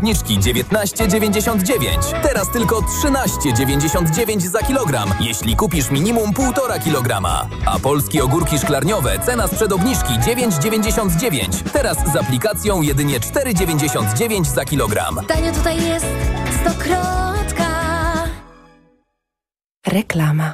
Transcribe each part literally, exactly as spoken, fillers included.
Niczki dziewiętnaście dziewięćdziesiąt dziewięć. Teraz tylko trzynaście dziewięćdziesiąt dziewięć za kilogram, jeśli kupisz minimum półtora kilograma. A polskie ogórki szklarniowe cena sprzed obniżki dziewięć dziewięćdziesiąt dziewięć. Teraz z aplikacją jedynie cztery dziewięćdziesiąt dziewięć za kilogram. Tanio tutaj jest stokrotka. Reklama.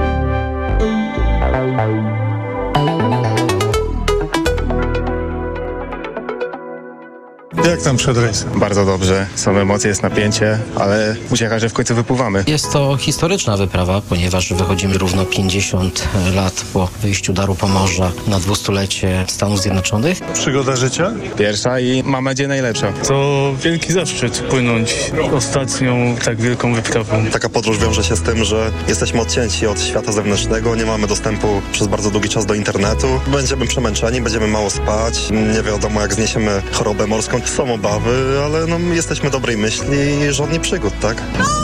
Jak tam przed rejsem? Bardzo dobrze. Są emocje, jest napięcie, ale uciecha, że w końcu wypływamy. Jest to historyczna wyprawa, ponieważ wychodzimy równo pięćdziesiąt lat po wyjściu Daru Pomorza na dwustulecie Stanów Zjednoczonych. Przygoda życia? Pierwsza i mam nadzieję najlepsza. To wielki zaszczyt płynąć ostatnią tak wielką wyprawą. Taka podróż wiąże się z tym, że jesteśmy odcięci od świata zewnętrznego, nie mamy dostępu przez bardzo długi czas do internetu. Będziemy przemęczeni, będziemy mało spać, nie wiadomo jak zniesiemy chorobę morską. Są obawy, ale no, jesteśmy dobrej myśli i żadnych przygód, tak?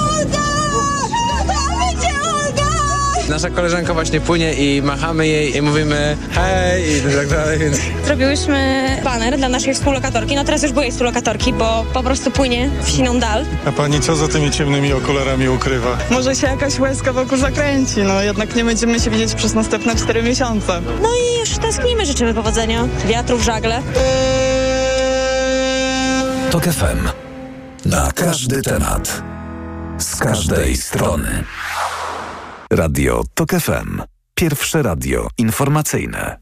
Nasza koleżanka właśnie płynie i machamy jej i mówimy hej i tak dalej, więc... Zrobiłyśmy baner dla naszej współlokatorki, no teraz już byłej współlokatorki, bo po prostu płynie w siną dal. A pani co za tymi ciemnymi okularami ukrywa? Może się jakaś łezka wokół zakręci, no jednak nie będziemy się widzieć przez następne cztery miesiące. No i już tęsknimy, życzymy powodzenia, wiatru w żagle. Tok F M. Na każdy temat. Z każdej strony. Radio Tok F M. Pierwsze radio informacyjne.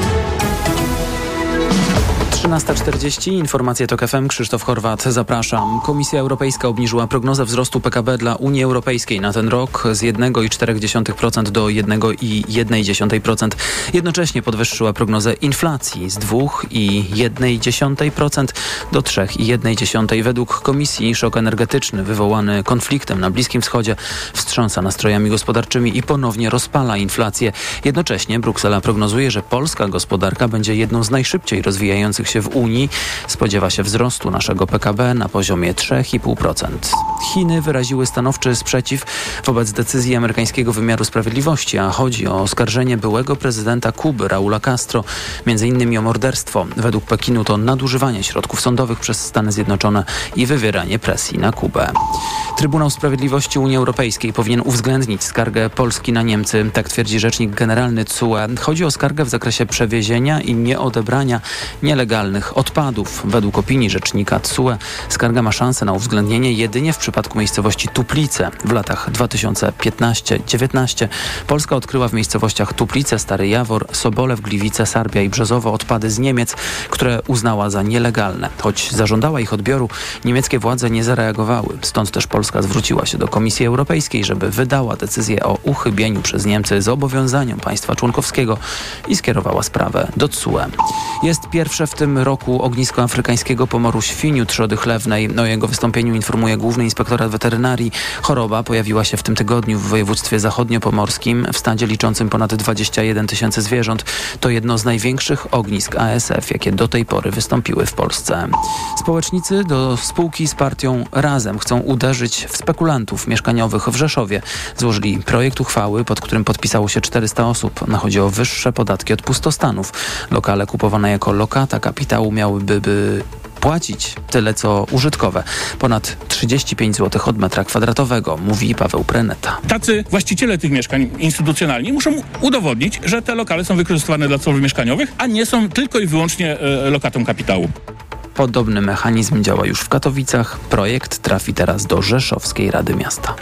trzynasta czterdzieści, informacje Tok F M, Krzysztof Horwat, zapraszam. Komisja Europejska obniżyła prognozę wzrostu P K B dla Unii Europejskiej na ten rok z jeden przecinek cztery procent do jeden przecinek jeden procent. Jednocześnie podwyższyła prognozę inflacji z dwa przecinek jeden procent do trzy przecinek jeden procent. Według Komisji szok energetyczny wywołany konfliktem na Bliskim Wschodzie wstrząsa nastrojami gospodarczymi i ponownie rozpala inflację. Jednocześnie Bruksela prognozuje, że polska gospodarka będzie jedną z najszybciej rozwijających się w Unii. Spodziewa się wzrostu naszego P K B na poziomie trzy przecinek pięć procent. Chiny wyraziły stanowczy sprzeciw wobec decyzji amerykańskiego wymiaru sprawiedliwości, a chodzi o oskarżenie byłego prezydenta Kuby, Raula Castro, między innymi o morderstwo. Według Pekinu to nadużywanie środków sądowych przez Stany Zjednoczone i wywieranie presji na Kubę. Trybunał Sprawiedliwości Unii Europejskiej powinien uwzględnić skargę Polski na Niemcy, tak twierdzi rzecznik generalny C U E. Chodzi o skargę w zakresie przewiezienia i nieodebrania nielegalnych odpadów. Według opinii rzecznika C U E skarga ma szansę na uwzględnienie jedynie w przypadku miejscowości Tuplice. W latach dwa tysiące piętnastym do dziewiętnastego Polska odkryła w miejscowościach Tuplice, Stary Jawor, Sobolew, Gliwice, Sarbia i Brzezowo odpady z Niemiec, które uznała za nielegalne. Choć zażądała ich odbioru, niemieckie władze nie zareagowały. Stąd też Polska zwróciła się do Komisji Europejskiej, żeby wydała decyzję o uchybieniu przez Niemcy zobowiązaniom państwa członkowskiego i skierowała sprawę do C U E. Jest pierwsze w tym roku ognisko afrykańskiego pomoru świni trzody chlewnej. O jego wystąpieniu informuje Główny Inspektorat Weterynarii. Choroba pojawiła się w tym tygodniu w województwie zachodniopomorskim w stadzie liczącym ponad dwadzieścia jeden tysięcy zwierząt. To jedno z największych ognisk A S F, jakie do tej pory wystąpiły w Polsce. Społecznicy do spółki z partią Razem chcą uderzyć w spekulantów mieszkaniowych w Rzeszowie. Złożyli projekt uchwały, pod którym podpisało się czterysta osób. Chodzi o wyższe podatki od pustostanów. Lokale kupowane jako lokata kapitału miałyby by płacić tyle co użytkowe. Ponad trzydzieści pięć złotych od metra kwadratowego, mówi Paweł Preneta. Tacy właściciele tych mieszkań instytucjonalni muszą udowodnić, że te lokale są wykorzystywane dla celów mieszkaniowych, a nie są tylko i wyłącznie e, lokatą kapitału. Podobny mechanizm działa już w Katowicach. Projekt trafi teraz do Rzeszowskiej Rady Miasta.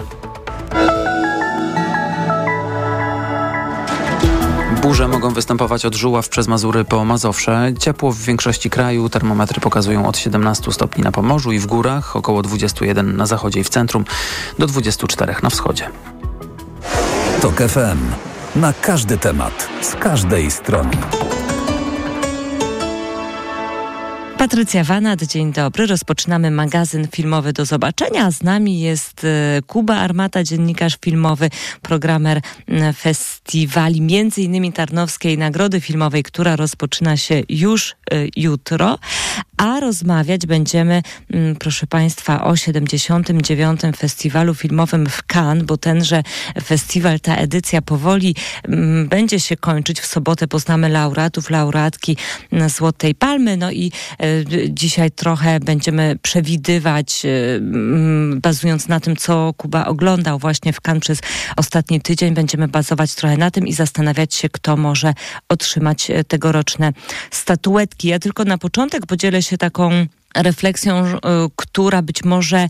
Burze mogą występować od Żuław przez Mazury po Mazowsze. Ciepło w większości kraju. Termometry pokazują od siedemnastu stopni na Pomorzu i w górach, około dwudziestu jeden na zachodzie i w centrum, do dwudziestu czterech na wschodzie. Tok F M. Na każdy temat. Z każdej strony. Patrycja Wanat, dzień dobry. Rozpoczynamy magazyn filmowy Do zobaczenia. Z nami jest Kuba Armata, dziennikarz filmowy, programer festiwali, między innymi Tarnowskiej Nagrody Filmowej, która rozpoczyna się już jutro. A rozmawiać będziemy, proszę Państwa, o siedemdziesiątym dziewiątym Festiwalu Filmowym w Cannes, bo tenże festiwal, ta edycja powoli m, będzie się kończyć. W sobotę poznamy laureatów, laureatki Złotej Palmy. No i Dzisiaj trochę będziemy przewidywać, bazując na tym, co Kuba oglądał właśnie w Cannes przez ostatni tydzień. Będziemy bazować trochę na tym i zastanawiać się, kto może otrzymać tegoroczne statuetki. Ja tylko na początek podzielę się taką refleksją, która być może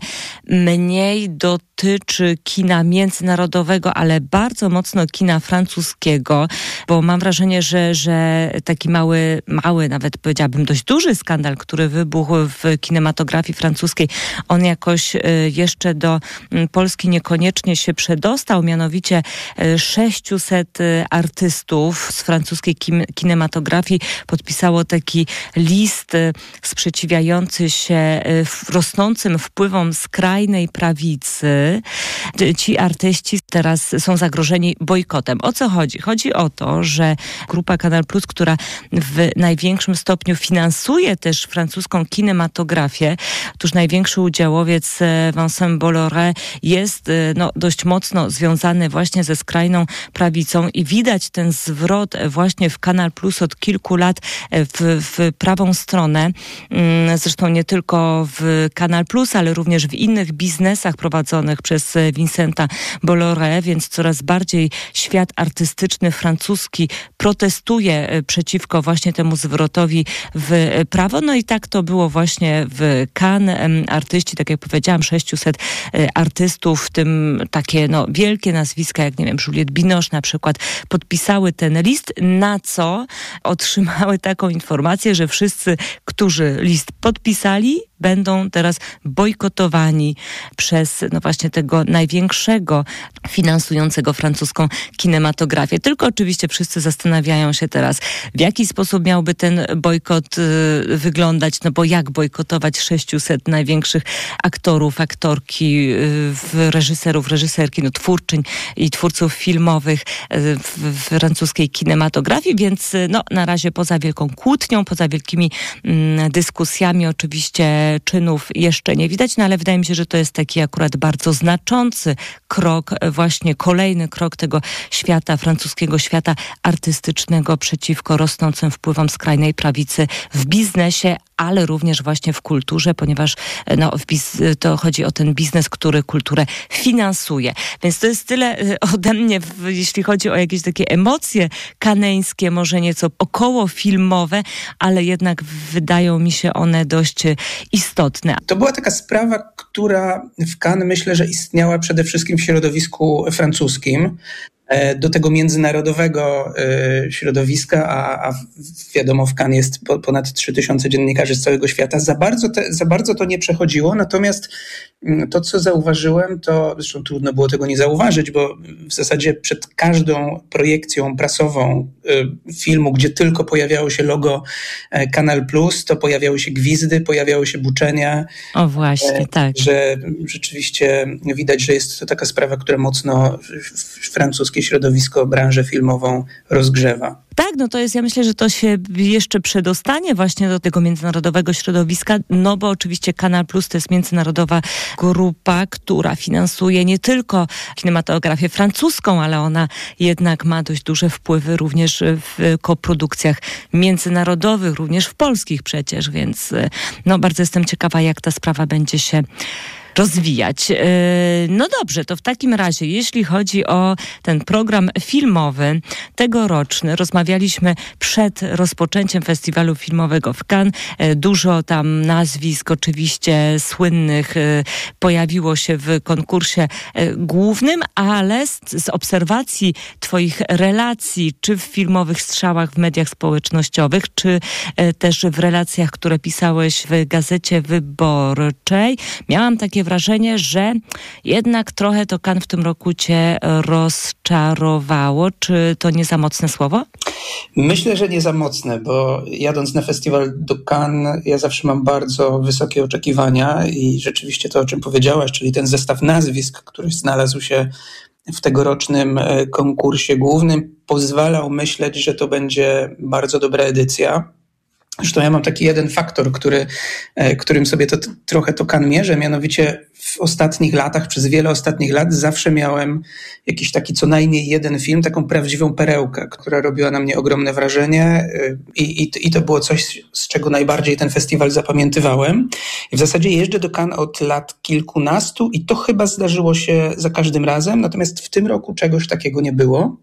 mniej dotyczy kina międzynarodowego, ale bardzo mocno kina francuskiego, bo mam wrażenie, że, że taki mały, mały, nawet powiedziałabym dość duży skandal, który wybuchł w kinematografii francuskiej, on jakoś jeszcze do Polski niekoniecznie się przedostał, mianowicie sześciuset artystów z francuskiej kinematografii podpisało taki list sprzeciwiający się rosnącym wpływom skrajnej prawicy. Ci artyści teraz są zagrożeni bojkotem. O co chodzi? Chodzi o to, że grupa Canal Plus, która w największym stopniu finansuje też francuską kinematografię, otóż największy udziałowiec Vincent Bolloré jest no, dość mocno związany właśnie ze skrajną prawicą i widać ten zwrot właśnie w Canal Plus od kilku lat w, w prawą stronę. Zresztą nie tylko w Canal Plus, ale również w innych biznesach prowadzonych przez Vincenta Bolloré, więc coraz bardziej świat artystyczny francuski protestuje przeciwko właśnie temu zwrotowi w prawo. No i tak to było właśnie w Cannes. Artyści, tak jak powiedziałam, sześciuset artystów, w tym takie no, wielkie nazwiska, jak nie wiem, Juliette Binoche na przykład, podpisały ten list, na co otrzymały taką informację, że wszyscy, którzy list podpisali, będą teraz bojkotowani przez no właśnie tego największego finansującego francuską kinematografię. Tylko oczywiście wszyscy zastanawiają się teraz, w jaki sposób miałby ten bojkot y, wyglądać, no bo jak bojkotować sześciuset największych aktorów, aktorki, y, reżyserów, reżyserki, no twórczyń i twórców filmowych y, w, w francuskiej kinematografii, więc y, no na razie poza wielką kłótnią, poza wielkimi y, dyskusjami oczywiście czynów jeszcze nie widać, no ale wydaje mi się, że to jest taki akurat bardzo znaczący krok, właśnie kolejny krok tego świata, francuskiego świata artystycznego przeciwko rosnącym wpływom skrajnej prawicy w biznesie, ale również właśnie w kulturze, ponieważ no, w biz- to chodzi o ten biznes, który kulturę finansuje. Więc to jest tyle ode mnie, w, jeśli chodzi o jakieś takie emocje kaneńskie, może nieco około filmowe, ale jednak wydają mi się one dość istotne. To była taka sprawa, która w Cannes myślę, że istniała przede wszystkim w środowisku francuskim. Do tego międzynarodowego środowiska, a, a wiadomo, w Cannes jest ponad trzy tysiące dziennikarzy z całego świata, za bardzo, te, za bardzo to nie przechodziło, natomiast to, co zauważyłem, to zresztą trudno było tego nie zauważyć, bo w zasadzie przed każdą projekcją prasową filmu, gdzie tylko pojawiało się logo Canal Plus, to pojawiały się gwizdy, pojawiały się buczenia. O właśnie, tak. Że rzeczywiście widać, że jest to taka sprawa, która mocno francuskie środowisko, branżę filmową rozgrzewa. Tak, no to jest, ja myślę, że to się jeszcze przedostanie właśnie do tego międzynarodowego środowiska, no bo oczywiście Canal Plus to jest międzynarodowa grupa, która finansuje nie tylko kinematografię francuską, ale ona jednak ma dość duże wpływy również w koprodukcjach międzynarodowych, również w polskich przecież, więc no bardzo jestem ciekawa, jak ta sprawa będzie się rozwijać. No dobrze, to w takim razie, jeśli chodzi o ten program filmowy tegoroczny, rozmawialiśmy przed rozpoczęciem festiwalu filmowego w Cannes. Dużo tam nazwisk oczywiście słynnych pojawiło się w konkursie głównym, ale z, z obserwacji twoich relacji, czy w filmowych strzałach w mediach społecznościowych, czy też w relacjach, które pisałeś w Gazecie Wyborczej, miałam takie wrażenie, że jednak trochę to Cannes w tym roku cię rozczarowało. Czy to nie za mocne słowo? Myślę, że nie za mocne, bo jadąc na festiwal do Cannes, ja zawsze mam bardzo wysokie oczekiwania i rzeczywiście to, o czym powiedziałaś, czyli ten zestaw nazwisk, który znalazł się w tegorocznym konkursie głównym, pozwalał myśleć, że to będzie bardzo dobra edycja. Zresztą ja mam taki jeden faktor, który, którym sobie to trochę to Cannes mierzę, mianowicie w ostatnich latach, przez wiele ostatnich lat zawsze miałem jakiś taki co najmniej jeden film, taką prawdziwą perełkę, która robiła na mnie ogromne wrażenie i, i, i to było coś, z czego najbardziej ten festiwal zapamiętywałem. I w zasadzie jeżdżę do Cannes od lat kilkunastu i to chyba zdarzyło się za każdym razem, natomiast w tym roku czegoś takiego nie było.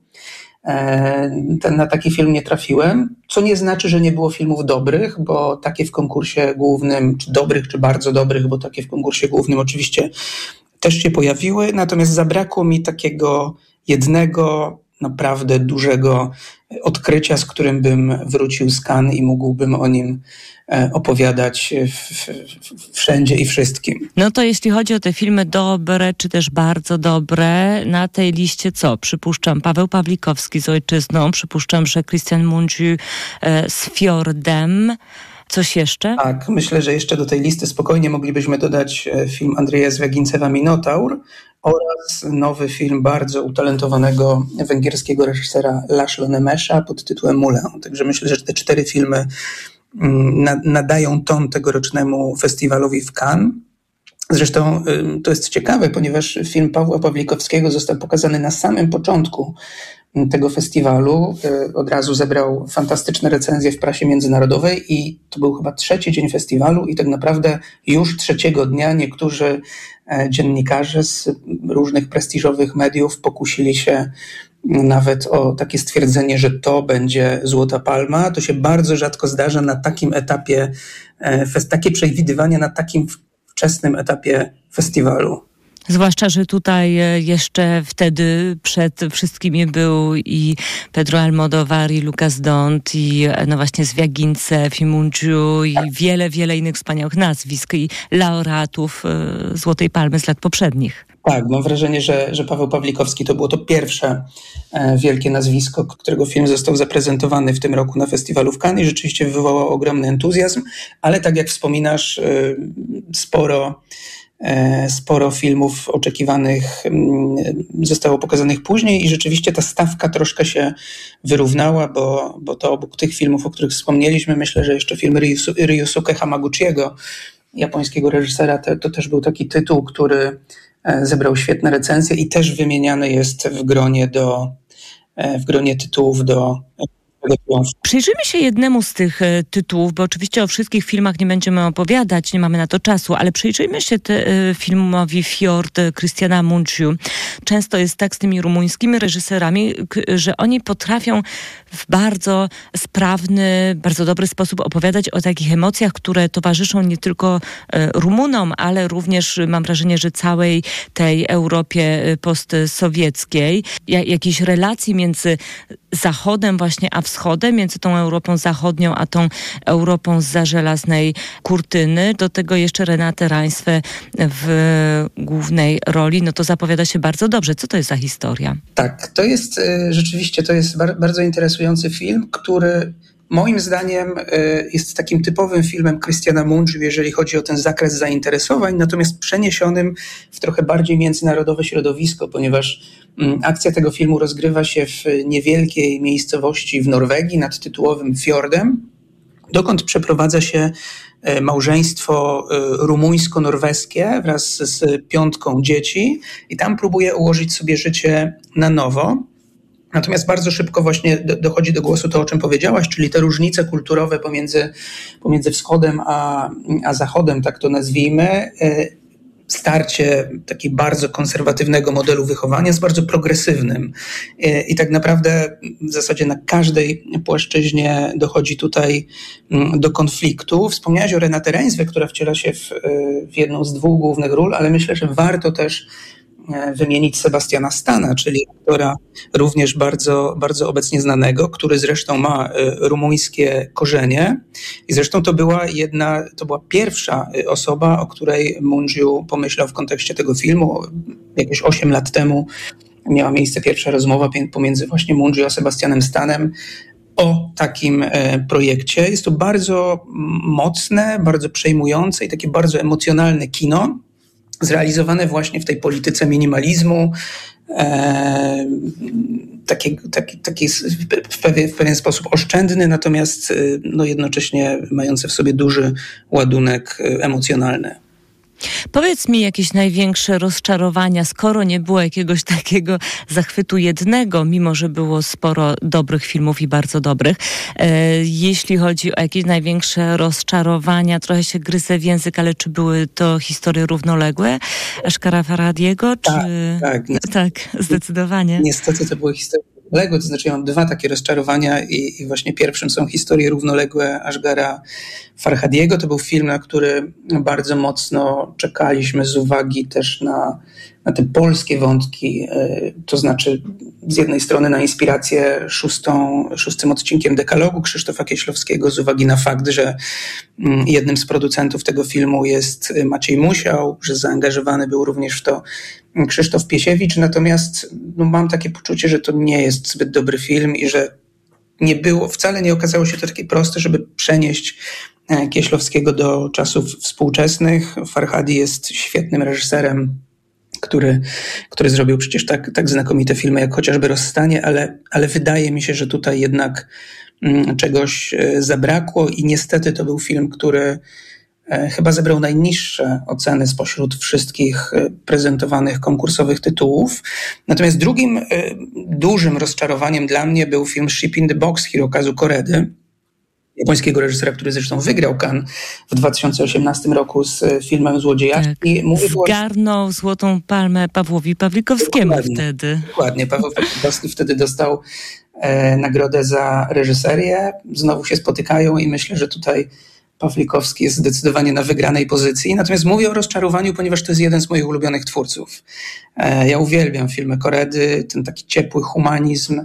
Ten, na taki film nie trafiłem, co nie znaczy, że nie było filmów dobrych, bo takie w konkursie głównym, czy dobrych, czy bardzo dobrych, bo takie w konkursie głównym oczywiście też się pojawiły, natomiast zabrakło mi takiego jednego naprawdę dużego odkrycia, z którym bym wrócił z Cannes i mógłbym o nim opowiadać w, w, wszędzie i wszystkim. No to jeśli chodzi o te filmy dobre, czy też bardzo dobre, na tej liście co? Przypuszczam Paweł Pawlikowski z Ojczyzną, przypuszczam, że Christian Mungiu z Fjordem. Coś jeszcze? Tak, myślę, że jeszcze do tej listy spokojnie moglibyśmy dodać film Andrzeja Zwiagincewa Minotaur oraz nowy film bardzo utalentowanego węgierskiego reżysera László Nemesa pod tytułem Mulę. Także myślę, że te cztery filmy nadają ton tegorocznemu festiwalowi w Cannes. Zresztą to jest ciekawe, ponieważ film Pawła Pawlikowskiego został pokazany na samym początku tego festiwalu. Od razu zebrał fantastyczne recenzje w prasie międzynarodowej i to był chyba trzeci dzień festiwalu i tak naprawdę już trzeciego dnia niektórzy dziennikarze z różnych prestiżowych mediów pokusili się nawet o takie stwierdzenie, że to będzie Złota Palma. To się bardzo rzadko zdarza na takim etapie, takie przewidywania na takim wczesnym etapie festiwalu. Zwłaszcza, że tutaj jeszcze wtedy przed wszystkimi był i Pedro Almodóvar, i Lucas Dont, i no właśnie Zwiagincew, i Mungiu, i wiele, wiele innych wspaniałych nazwisk i laureatów Złotej Palmy z lat poprzednich. Tak, mam wrażenie, że, że Paweł Pawlikowski to było to pierwsze e, wielkie nazwisko, którego film został zaprezentowany w tym roku na festiwalu w Cannes i rzeczywiście wywołał ogromny entuzjazm, ale tak jak wspominasz, e, sporo, e, sporo filmów oczekiwanych m, zostało pokazanych później i rzeczywiście ta stawka troszkę się wyrównała, bo, bo to obok tych filmów, o których wspomnieliśmy, myślę, że jeszcze film Ryusuke Hamaguchiego, japońskiego reżysera, to, to też był taki tytuł, który zebrał świetne recenzje i też wymieniany jest w gronie do, w gronie tytułów do Przyjrzyjmy się jednemu z tych e, tytułów, bo oczywiście o wszystkich filmach nie będziemy opowiadać, nie mamy na to czasu, ale przyjrzyjmy się te, e, filmowi Fjord Christiana Mungiu. Często jest tak z tymi rumuńskimi reżyserami, k- że oni potrafią w bardzo sprawny, bardzo dobry sposób opowiadać o takich emocjach, które towarzyszą nie tylko e, Rumunom, ale również mam wrażenie, że całej tej Europie postsowieckiej. Ja, jakiejś relacji między Zachodem właśnie, a Wschodem, między tą Europą Zachodnią, a tą Europą zza żelaznej kurtyny. Do tego jeszcze Renate Reinsve w głównej roli. No to zapowiada się bardzo dobrze. Co to jest za historia? Tak, to jest rzeczywiście, to jest bardzo interesujący film, który moim zdaniem jest takim typowym filmem Christiana Mungiu, jeżeli chodzi o ten zakres zainteresowań, natomiast przeniesionym w trochę bardziej międzynarodowe środowisko, ponieważ akcja tego filmu rozgrywa się w niewielkiej miejscowości w Norwegii nad tytułowym Fjordem, dokąd przeprowadza się małżeństwo rumuńsko-norweskie wraz z piątką dzieci i tam próbuje ułożyć sobie życie na nowo. Natomiast bardzo szybko właśnie dochodzi do głosu to, o czym powiedziałaś, czyli te różnice kulturowe pomiędzy, pomiędzy wschodem a, a zachodem, tak to nazwijmy, starcie takiego bardzo konserwatywnego modelu wychowania z bardzo progresywnym. I tak naprawdę w zasadzie na każdej płaszczyźnie dochodzi tutaj do konfliktu. Wspomniałaś o Renate Reinsve, która wciela się w, w jedną z dwóch głównych ról, ale myślę, że warto też wymienić Sebastiana Stana, czyli aktora również bardzo, bardzo obecnie znanego, który zresztą ma rumuńskie korzenie i zresztą to była jedna, to była pierwsza osoba, o której Mungiu pomyślał w kontekście tego filmu. Jakieś osiem lat temu miała miejsce pierwsza rozmowa pomiędzy właśnie Mungiu a Sebastianem Stanem o takim projekcie. Jest to bardzo mocne, bardzo przejmujące i takie bardzo emocjonalne kino. zrealizowane właśnie w tej polityce minimalizmu, e, taki, taki, taki w, pewien, w pewien sposób oszczędny, natomiast no, jednocześnie mający w sobie duży ładunek emocjonalny. Powiedz mi jakieś największe rozczarowania, skoro nie było jakiegoś takiego zachwytu jednego, mimo że było sporo dobrych filmów i bardzo dobrych. E, jeśli chodzi o jakieś największe rozczarowania, trochę się gryzę w język, ale czy były to historie równoległe Aszghara Farhadiego? Czy... Tak, tak. Tak, zdecydowanie. Niestety to były historie równoległe, to znaczy ja mam dwa takie rozczarowania i, i właśnie pierwszym są historie równoległe Aszghara Farhadiego. To był film, na który bardzo mocno czekaliśmy z uwagi też na, na te polskie wątki, to znaczy z jednej strony na inspirację szóstą, szóstym odcinkiem Dekalogu Krzysztofa Kieślowskiego z uwagi na fakt, że jednym z producentów tego filmu jest Maciej Musiał, że zaangażowany był również w to Krzysztof Piesiewicz, natomiast no, mam takie poczucie, że to nie jest zbyt dobry film i że nie było, wcale nie okazało się to takie proste, żeby przenieść Kieślowskiego do czasów współczesnych. Farhadi jest świetnym reżyserem, który, który zrobił przecież tak, tak znakomite filmy jak chociażby Rozstanie, ale, ale wydaje mi się, że tutaj jednak mm, czegoś zabrakło i niestety to był film, który e, chyba zebrał najniższe oceny spośród wszystkich prezentowanych konkursowych tytułów. Natomiast drugim e, dużym rozczarowaniem dla mnie był film Ship in the Box Hirokazu Koredy, japońskiego reżysera, który zresztą wygrał Cannes w dwa tysiące osiemnastym roku z filmem Złodziejaszki. Tak. Mówię Zgarnął było... Złotą Palmę Pawłowi Pawlikowskiemu dokładnie, wtedy. Dokładnie. Paweł Pawlikowski wtedy dostał e, nagrodę za reżyserię. Znowu się spotykają i myślę, że tutaj Pawlikowski jest zdecydowanie na wygranej pozycji. Natomiast mówię o rozczarowaniu, ponieważ to jest jeden z moich ulubionych twórców. E, ja uwielbiam filmy Koredy, ten taki ciepły humanizm,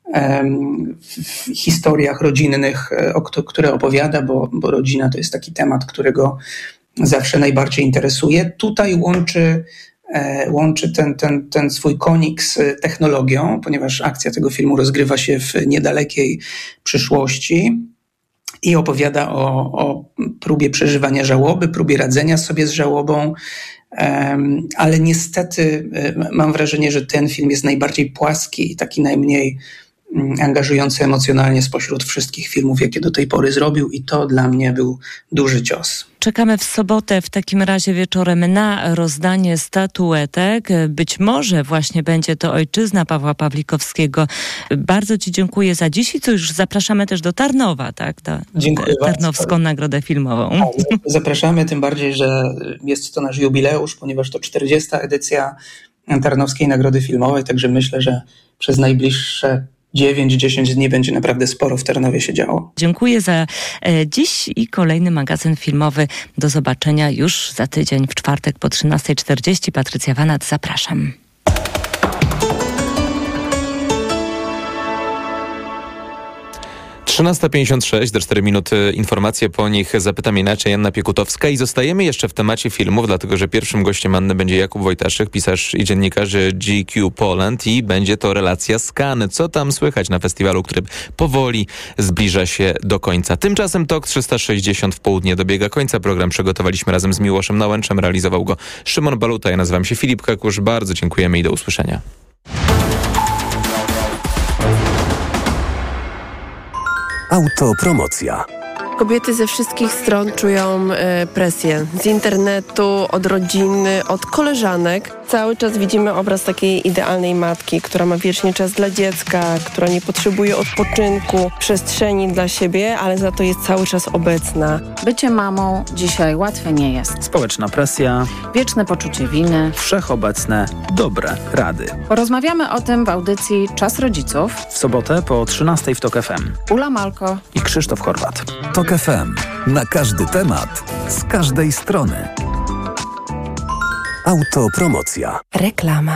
w historiach rodzinnych, o które opowiada, bo, bo rodzina to jest taki temat, którego zawsze najbardziej interesuje. Tutaj łączy, łączy ten, ten, ten swój konik z technologią, ponieważ akcja tego filmu rozgrywa się w niedalekiej przyszłości i opowiada o, o próbie przeżywania żałoby, próbie radzenia sobie z żałobą, ale niestety mam wrażenie, że ten film jest najbardziej płaski i taki najmniej angażujący emocjonalnie spośród wszystkich filmów, jakie do tej pory zrobił i to dla mnie był duży cios. Czekamy w sobotę w takim razie wieczorem na rozdanie statuetek. Być może właśnie będzie to Ojczyzna Pawła Pawlikowskiego. Bardzo Ci dziękuję za dziś i co już zapraszamy też do Tarnowa, tak? Do, dziękuję Tarnowską bardzo. Nagrodę Filmową. Zapraszamy, tym bardziej, że jest to nasz jubileusz, ponieważ to czterdziesta edycja Tarnowskiej Nagrody Filmowej, także myślę, że przez najbliższe dziewięć dziesięć dni będzie naprawdę sporo w Tarnowie się działo. Dziękuję za e, dziś i kolejny magazyn filmowy. Do zobaczenia już za tydzień w czwartek po trzynasta czterdzieści. Patrycja Wanat, zapraszam. trzynasta pięćdziesiąt sześć, do cztery minuty informacje, po nich zapytam inaczej Anna Piekutowska i zostajemy jeszcze w temacie filmów, dlatego że pierwszym gościem Anny będzie Jakub Wojtaszek, pisarz i dziennikarz G Q Poland i będzie to relacja z Cannes. Co tam słychać na festiwalu, który powoli zbliża się do końca. Tymczasem Tok trzysta sześćdziesiąt w południe dobiega końca. Program przygotowaliśmy razem z Miłoszem Nałęczem, realizował go Szymon Baluta. Ja nazywam się Filip Kakusz. Bardzo dziękujemy i do usłyszenia. Autopromocja. Kobiety ze wszystkich stron czują y, presję. Z internetu, od rodziny, od koleżanek. Cały czas widzimy obraz takiej idealnej matki, która ma wiecznie czas dla dziecka, która nie potrzebuje odpoczynku, przestrzeni dla siebie, ale za to jest cały czas obecna. Bycie mamą dzisiaj łatwe nie jest. Społeczna presja. Wieczne poczucie winy. Wszechobecne dobre rady. Porozmawiamy o tym w audycji Czas Rodziców. W sobotę po trzynastej w Tok F M. Ula Malko i Krzysztof Chorwat. Tok F M. Na każdy temat, z każdej strony. Autopromocja. Reklama.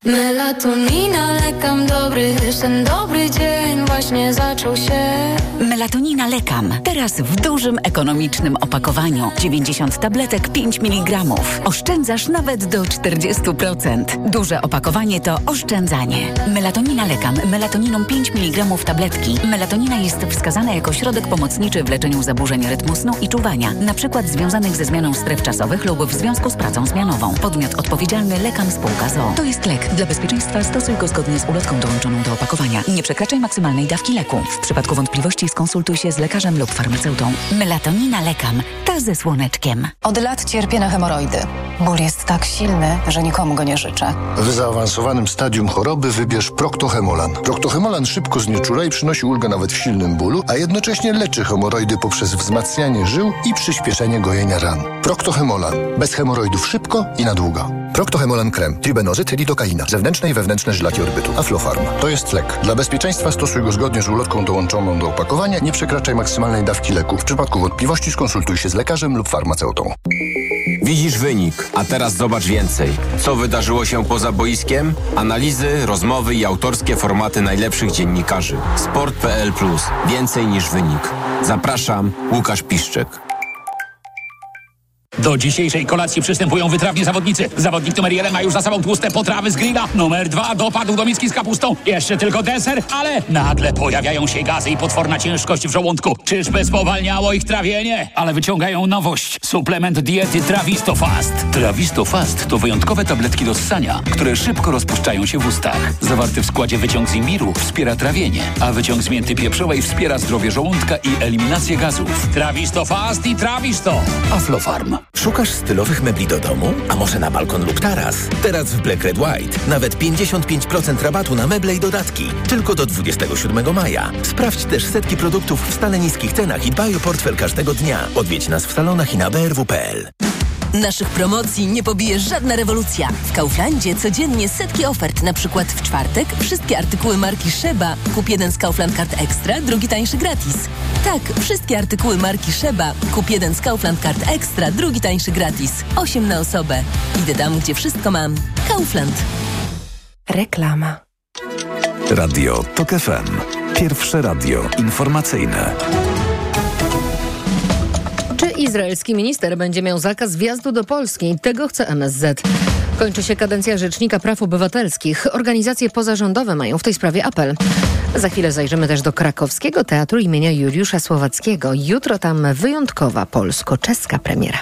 Melatonina, lekam dobry, ten dobry dzień właśnie zaczął się. Melatonina Lekam. Teraz w dużym, ekonomicznym opakowaniu. dziewięćdziesiąt tabletek, pięć miligramów. Oszczędzasz nawet do czterdzieści procent. Duże opakowanie to oszczędzanie. Melatonina Lekam. Melatoniną pięć miligramów tabletki. Melatonina jest wskazana jako środek pomocniczy w leczeniu zaburzeń rytmu snu i czuwania, na przykład związanych ze zmianą stref czasowych lub w związku z pracą zmianową. Podmiot odpowiedzialny Lekam Spółka z o o. To jest lek. Dla bezpieczeństwa stosuj go zgodnie z ulotką dołączoną do opakowania. Nie przekraczaj maksymalnej dawki leku. W przypadku wątpliwości skonsultuj się z lekarzem lub farmaceutą. Melatonina Lekam. Ta ze słoneczkiem. Od lat cierpię na hemoroidy. Ból jest tak silny, że nikomu go nie życzę. W zaawansowanym stadium choroby wybierz Proctohemolan. Proctohemolan szybko znieczula i przynosi ulgę nawet w silnym bólu, a jednocześnie leczy hemoroidy poprzez wzmacnianie żył i przyspieszenie gojenia ran. Proctohemolan. Bez hemoroidów szybko i na długo. Proctohemolan krem, tribenozyt, lidokaina, zewnętrzne i wewnętrzne żylaki orbytu, Aflofarm. To jest lek. Dla bezpieczeństwa stosuj go zgodnie z ulotką dołączoną do opakowania. Nie przekraczaj maksymalnej dawki leku. W przypadku wątpliwości skonsultuj się z lekarzem lub farmaceutą. Widzisz wynik, a teraz zobacz więcej. Co wydarzyło się poza boiskiem? Analizy, rozmowy i autorskie formaty najlepszych dziennikarzy. Sport kropka p l plus. Więcej niż wynik. Zapraszam, Łukasz Piszczek. Do dzisiejszej kolacji przystępują wytrawni zawodnicy. Zawodnik numer jeden ma już za sobą tłuste potrawy z grilla. Numer dwa dopadł do miski z kapustą. Jeszcze tylko deser, ale nagle pojawiają się gazy i potworna ciężkość w żołądku. Czyżby spowalniało ich trawienie? Ale wyciągają nowość. Suplement diety Travistofast. Travistofast to wyjątkowe tabletki do ssania, które szybko rozpuszczają się w ustach. Zawarty w składzie wyciąg z imbiru wspiera trawienie, a wyciąg z mięty pieprzowej wspiera zdrowie żołądka i eliminację gazów. Travistofast i Travisto. Aflofarm. Szukasz stylowych mebli do domu? A może na balkon lub taras? Teraz w Black Red White nawet pięćdziesiąt pięć procent rabatu na meble i dodatki. Tylko do dwudziestego siódmego maja. Sprawdź też setki produktów w stale niskich cenach i dbaj o portfel każdego dnia. Odwiedź nas w salonach i na b r w kropka p l. Naszych promocji nie pobije żadna rewolucja. W Kauflandzie codziennie setki ofert. Na przykład w czwartek wszystkie artykuły marki Szeba. Kup jeden z Kaufland Card Extra, drugi tańszy gratis. Tak, wszystkie artykuły marki Szeba. Kup jeden z Kaufland Card Extra, drugi tańszy gratis. Osiem na osobę. Idę tam, gdzie wszystko mam. Kaufland. Reklama. Radio Tok F M. Pierwsze radio informacyjne. Czy izraelski minister będzie miał zakaz wjazdu do Polski? Tego chce M S Z. Kończy się kadencja Rzecznika Praw Obywatelskich. Organizacje pozarządowe mają w tej sprawie apel. Za chwilę zajrzymy też do krakowskiego teatru imienia Juliusza Słowackiego. Jutro tam wyjątkowa polsko-czeska premiera.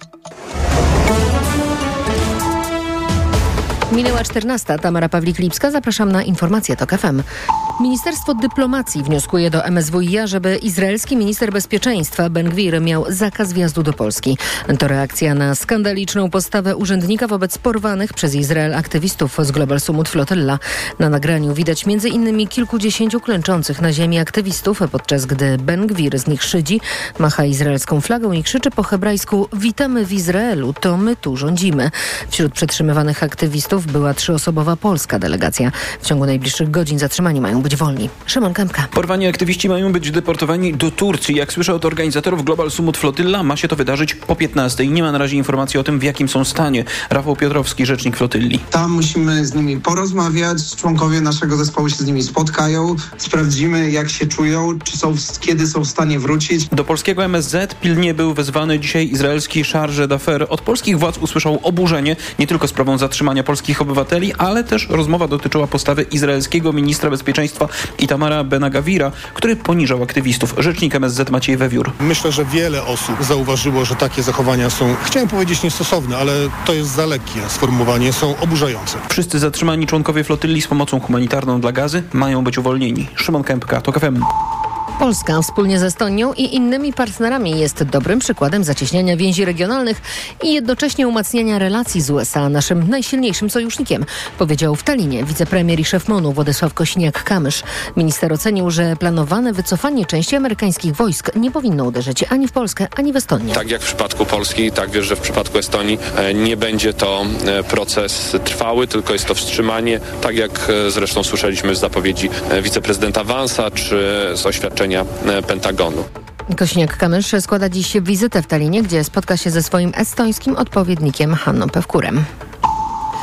Minęła czternasta. Tamara Pawlik-Lipska. Zapraszam na informacje Tok F M. Ministerstwo Dyplomacji wnioskuje do M S W i a, żeby izraelski minister bezpieczeństwa Ben-Gwir miał zakaz wjazdu do Polski. To reakcja na skandaliczną postawę urzędnika wobec porwanych przez Izrael aktywistów z Global Summit Flotilla. Na nagraniu widać między innymi kilkudziesięciu klęczących na ziemi aktywistów, podczas gdy Ben-Gwir z nich szydzi, macha izraelską flagą i krzyczy po hebrajsku: witamy w Izraelu, to my tu rządzimy. Wśród przetrzymywanych aktywistów była trzyosobowa polska delegacja. W ciągu najbliższych godzin zatrzymani mają być wolni. Szymon Kępka. Porwani aktywiści mają być deportowani do Turcji. Jak słyszę od organizatorów Global Summit Flotilla, ma się to wydarzyć po piętnastej. Nie ma na razie informacji o tym, w jakim są stanie. Rafał Piotrowski, rzecznik flotylli. Tam musimy z nimi porozmawiać. Członkowie naszego zespołu się z nimi spotkają. Sprawdzimy, jak się czują, czy są, kiedy są w stanie wrócić. Do polskiego M S Z pilnie był wezwany dzisiaj izraelski chargé d'affaires. Od polskich władz usłyszał oburzenie nie tylko sprawą zatrzymania polskich obywateli, ale też rozmowa dotyczyła postawy izraelskiego ministra bezpieczeństwa Itamara Ben-Gavira, który poniżał aktywistów. Rzecznik M S Z Maciej Wewiór. Myślę, że wiele osób zauważyło, że takie zachowania są, chciałem powiedzieć niestosowne, ale to jest za lekkie sformułowanie, są oburzające. Wszyscy zatrzymani członkowie flotylli z pomocą humanitarną dla Gazy mają być uwolnieni. Szymon Kępka, Tok F M. Polska wspólnie ze Estonią i innymi partnerami jest dobrym przykładem zacieśniania więzi regionalnych i jednocześnie umacniania relacji z U S A, naszym najsilniejszym sojusznikiem, powiedział w Tallinie wicepremier i szef MONU Władysław Kosiniak-Kamysz. Minister ocenił, że planowane wycofanie części amerykańskich wojsk nie powinno uderzyć ani w Polskę, ani w Estonię. Tak jak w przypadku Polski, tak wiesz, że w przypadku Estonii nie będzie to proces trwały, tylko jest to wstrzymanie, tak jak zresztą słyszeliśmy z zapowiedzi wiceprezydenta Vansa czy z oświadczenia Pentagonu. Kosiniak-Kamysz składa dziś wizytę w Tallinie, gdzie spotka się ze swoim estońskim odpowiednikiem Hanną Pevkurem.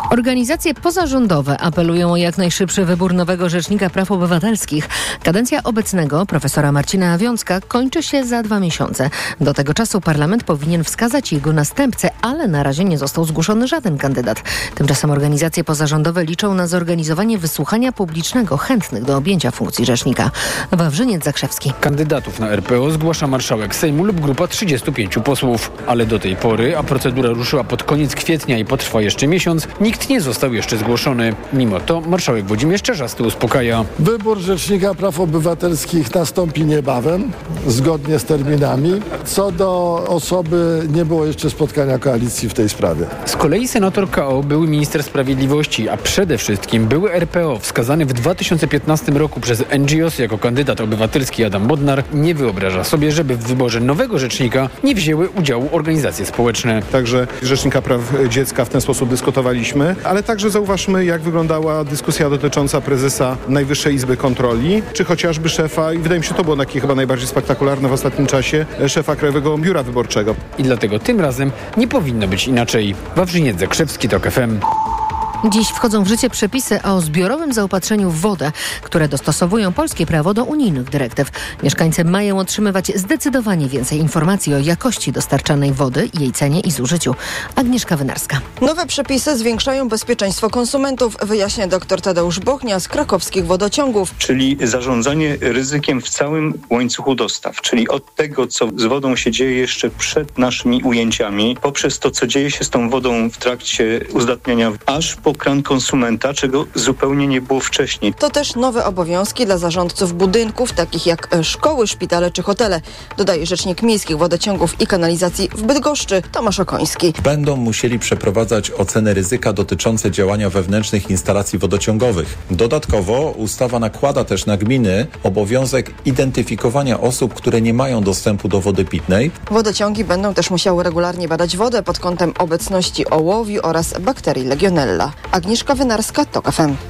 Organizacje pozarządowe apelują o jak najszybszy wybór nowego Rzecznika Praw Obywatelskich. Kadencja obecnego profesora Marcina Wiącka kończy się za dwa miesiące. Do tego czasu parlament powinien wskazać jego następcę, ale na razie nie został zgłoszony żaden kandydat. Tymczasem organizacje pozarządowe liczą na zorganizowanie wysłuchania publicznego chętnych do objęcia funkcji rzecznika. Wawrzyniec Zakrzewski. Kandydatów na R P O zgłasza marszałek Sejmu lub grupa trzydziestu pięciu posłów. Ale do tej pory, a procedura ruszyła pod koniec kwietnia i potrwa jeszcze miesiąc, nikt nie został jeszcze zgłoszony. Mimo to marszałek Włodzimierz Czarzasty uspokaja. Wybór Rzecznika Praw Obywatelskich nastąpi niebawem, zgodnie z terminami. Co do osoby, nie było jeszcze spotkania koalicji w tej sprawie. Z kolei senator K O, były minister sprawiedliwości, a przede wszystkim były R P O, wskazany w dwa tysiące piętnastym roku przez N G O S jako kandydat obywatelski Adam Bodnar, nie wyobraża sobie, żeby w wyborze nowego rzecznika nie wzięły udziału organizacje społeczne. Także Rzecznika Praw Dziecka w ten sposób dyskutowaliśmy, ale także zauważmy, jak wyglądała dyskusja dotycząca prezesa Najwyższej Izby Kontroli, czy chociażby szefa, i wydaje mi się, to było takie chyba najbardziej spektakularne w ostatnim czasie, szefa Krajowego Biura Wyborczego. I dlatego tym razem nie powinno być inaczej. Wawrzyniec Zakrzewski, TOK F M. Dziś wchodzą w życie przepisy o zbiorowym zaopatrzeniu w wodę, które dostosowują polskie prawo do unijnych dyrektyw. Mieszkańcy mają otrzymywać zdecydowanie więcej informacji o jakości dostarczanej wody, jej cenie i zużyciu. Agnieszka Wynarska. Nowe przepisy zwiększają bezpieczeństwo konsumentów, wyjaśnia dr Tadeusz Bochnia z krakowskich wodociągów. Czyli zarządzanie ryzykiem w całym łańcuchu dostaw, czyli od tego, co z wodą się dzieje jeszcze przed naszymi ujęciami, poprzez to, co dzieje się z tą wodą w trakcie uzdatniania, aż po kran konsumenta, czego zupełnie nie było wcześniej. To też nowe obowiązki dla zarządców budynków, takich jak szkoły, szpitale czy hotele, dodaje rzecznik miejskich wodociągów i kanalizacji w Bydgoszczy Tomasz Okoński. Będą musieli przeprowadzać oceny ryzyka dotyczące działania wewnętrznych instalacji wodociągowych. Dodatkowo ustawa nakłada też na gminy obowiązek identyfikowania osób, które nie mają dostępu do wody pitnej. Wodociągi będą też musiały regularnie badać wodę pod kątem obecności ołowiu oraz bakterii Legionella. Agnieszka Wynarska, TOK F M.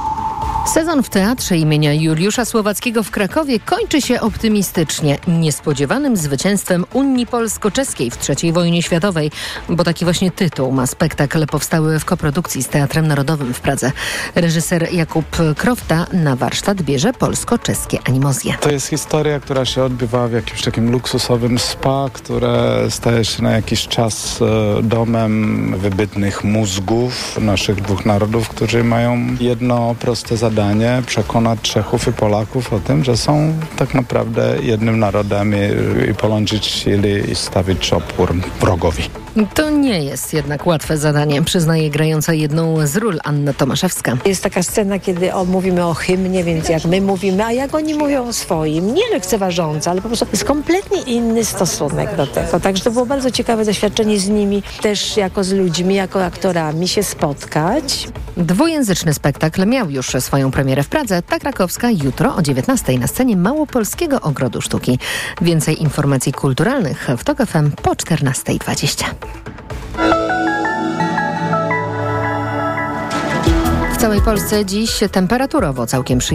Sezon w Teatrze imienia Juliusza Słowackiego w Krakowie kończy się optymistycznie, niespodziewanym zwycięstwem Unii Polsko-Czeskiej w trzeciej wojnie światowej, bo taki właśnie tytuł ma spektakl powstały w koprodukcji z Teatrem Narodowym w Pradze. Reżyser Jakub Krofta na warsztat bierze polsko-czeskie animozje. To jest historia, która się odbywa w jakimś takim luksusowym spa, które staje się na jakiś czas domem wybitnych mózgów naszych dwóch narodów, którzy mają jedno proste zadanie. Przekonać Czechów i Polaków o tym, że są tak naprawdę jednym narodem i, i połączyć siły i stawić opór wrogowi. To nie jest jednak łatwe zadanie, przyznaje grająca jedną z ról Anna Tomaszewska. Jest taka scena, kiedy o, mówimy o hymnie, więc jak my mówimy, a jak oni mówią o swoim. Nie lekceważąco, ale po prostu jest kompletnie inny stosunek do tego. Także to było bardzo ciekawe doświadczenie z nimi, też jako z ludźmi, jako aktorami się spotkać. Dwujęzyczny spektakl miał już swoją premierę w Pradze, ta krakowska jutro o dziewiętnastej na scenie Małopolskiego Ogrodu Sztuki. Więcej informacji kulturalnych w TOK F M po czternastej dwadzieścia. W całej Polsce dziś temperaturowo całkiem przyjemnie.